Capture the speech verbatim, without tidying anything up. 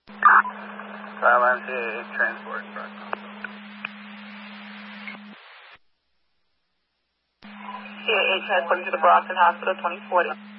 Thailand C A A transport. C A A transporting to the Boston Hospital, twenty forty.